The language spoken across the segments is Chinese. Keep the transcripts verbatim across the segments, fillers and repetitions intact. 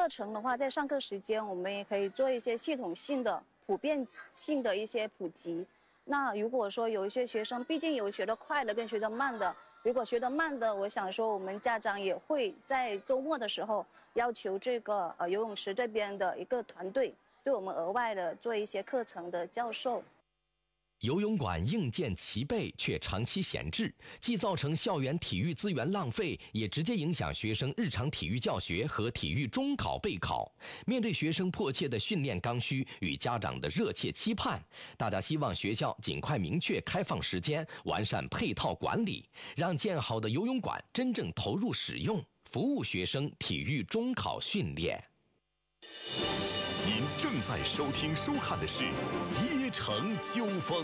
课程的话，在上课时间我们也可以做一些系统性的、普遍性的一些普及。那如果说有一些学生，毕竟有学得快的跟学得慢的，如果学得慢的，我想说我们家长也会在周末的时候要求这个呃游泳池这边的一个团队对我们额外的做一些课程的教授。 游泳馆硬件齐备，却长期闲置，既造成校园体育资源浪费，也直接影响学生日常体育教学和体育中考备考。面对学生迫切的训练刚需与家长的热切期盼，大家希望学校尽快明确开放时间，完善配套管理，让建好的游泳馆真正投入使用，服务学生体育中考训练。 您正在收听收看的是《椰城纠纷》。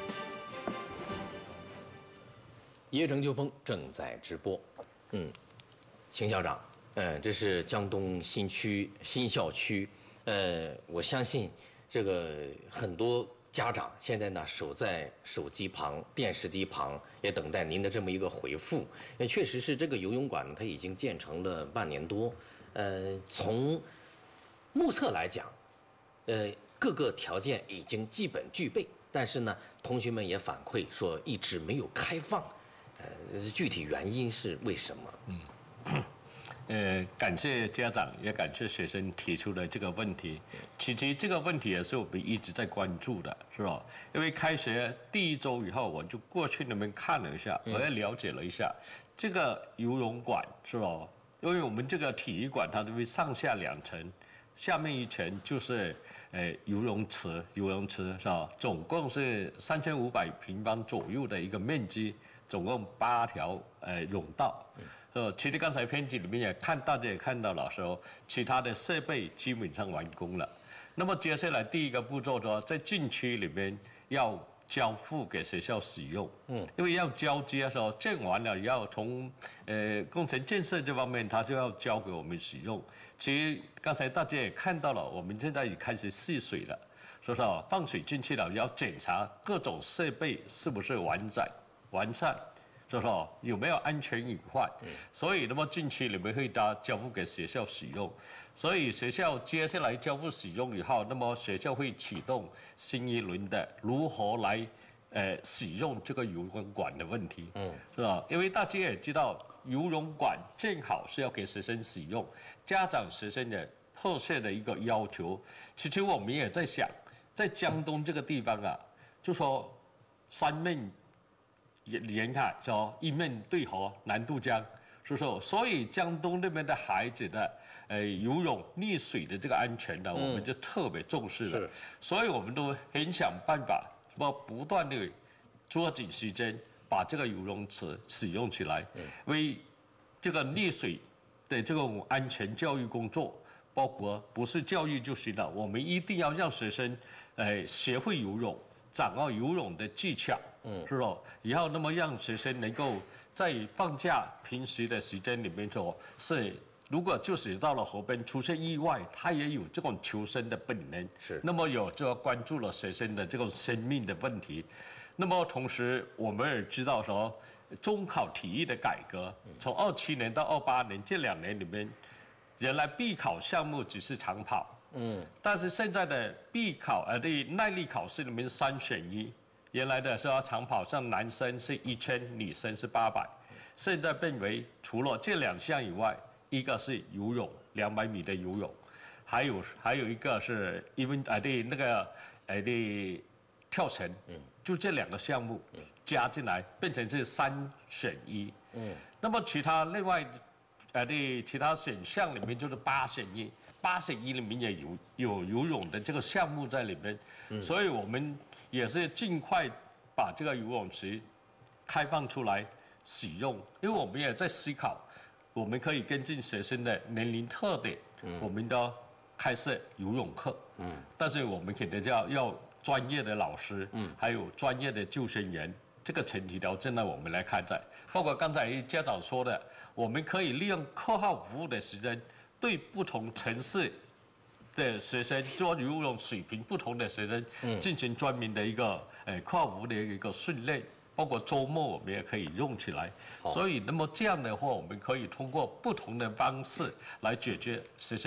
椰城纠纷正在直播。嗯，邢校长，嗯，这是江东新区新校区，呃，我相信这个很多家长现在呢守在手机旁、电视机旁，也等待您的这么一个回复。那确实是这个游泳馆它已经建成了半年多，呃，从目测来讲，呃，各个条件已经基本具备，但是呢，同学们也反馈说一直没有开放，呃，具体原因是为什么？ 嗯，呃，感谢家长，也感谢学生提出的这个问题。其实这个问题也是我们一直在关注的，是吧？因为开学第一周以后，我就过去那边看了一下，我也了解了一下、嗯、这个游泳馆，是吧？因为我们这个体育馆它都会上下两层。下面一层就是呃游泳池，游泳池是吧？总共是三千五百平方左右的一个面积，总共八条呃泳道。呃，其实刚才编辑里面也看，大家也看到了，说其他的设备基本上完工了。那么接下来第一个步骤说，在禁区里面要交付给学校使用，嗯，因为要交接的时候建完了，要从呃工程建设这方面，它就要交给我们使用。其实刚才大家也看到了，我们现在已开始试水了，说是吧？放水进去了，要检查各种设备是不是完整完善。说说有没有安全隐患？嗯，所以那么近期你们会搭交付给学校使用，所以学校接下来交付使用以后，那么学校会启动新一轮的如何来呃使用这个游泳馆的问题，嗯，是吧？因为大家也知道，游泳馆正好是要给学生使用，家长学生的迫切的一个要求。其实我们也在想，在江东这个地方啊，就说三面沿海说一面对河南渡江，是不是？所以江东那边的孩子的呃游泳溺水的这个安全呢，我们就特别重视了。所以我们都很想办法，什么不断的抓紧时间把这个游泳池使用起来，为这个溺水的这种安全教育工作。包括不是教育就行了，我们一定要让学生，呃，学会游泳，掌握游泳的技巧，嗯，是吧？以后那么让学生能够在放假、平时的时间里面说，是如果就是到了河边出现意外，他也有这种求生的本能，是。那么有就要关注了学生的这种生命的问题。那么同时，我们也知道说，中考体育的改革，从二七年到二八年这两年里面。原来必考项目只是长跑，嗯，但是现在的必考呃的耐力考试里面三选一，原来的是要长跑，像男生是一千，女生是八百，现在变为除了这两项以外，一个是游泳，两百米的游泳，还有还有一个是因为呃的那个呃的跳绳，嗯，就这两个项目加进来变成是三选一，嗯，那么其他另外。呃的其他选项里面就是八选一，八选一里面也有有游泳的这个项目在里面，嗯、所以我们也是尽快把这个游泳池开放出来使用，因为我们也在思考，我们可以根据学生的年龄特点，嗯、我们都开设游泳课，嗯，但是我们肯定要要专业的老师，嗯，还有专业的救生员。这个前提条件呢，我们来看待。包括刚才家长说的，我们可以利用课后服务的时间，对不同城市的学生做游泳水平不同的学生，进行专门的一个呃课后服务的一个训练。包括周末我们也可以用起来。所以，那么这样的话，我们可以通过不同的方式来解决学生。